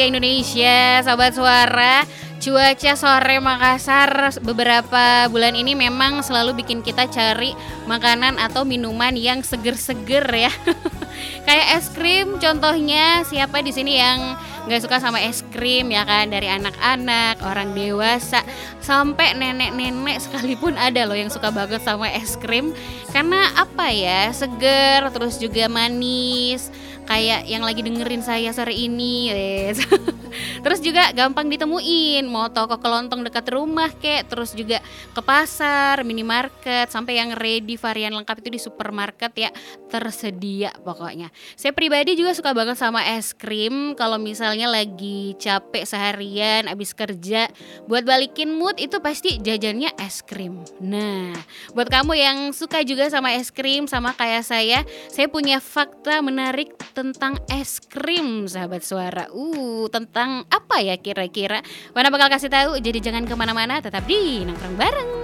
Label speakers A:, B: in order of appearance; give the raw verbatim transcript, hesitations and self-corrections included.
A: Indonesia, Sobat Suara. Cuaca sore Makassar beberapa bulan ini memang selalu bikin kita cari makanan atau minuman yang seger-seger ya. Kayak es krim contohnya, siapa di sini yang nggak suka sama es krim ya kan? Dari anak-anak, orang dewasa, sampai nenek-nenek sekalipun ada loh yang suka banget sama es krim. Karena apa ya, seger, terus juga manis, kayak yang lagi dengerin saya sore ini yes. Terus juga gampang ditemuin, mau toko kelontong dekat rumah kek, terus juga ke pasar, minimarket, sampai yang ready varian lengkap itu di supermarket ya tersedia pokoknya. Saya pribadi juga suka banget sama es krim. Kalau misalnya lagi capek seharian abis kerja, buat balikin mood itu pasti jajannya es krim. Nah, buat kamu yang suka juga sama es krim sama kayak saya, saya punya fakta menarik tentang es krim, sahabat suara. Uh, tentang apa ya kira-kira? Mana bakal kasih tahu. Jadi jangan kemana-mana, tetap di Nongkrong Bareng.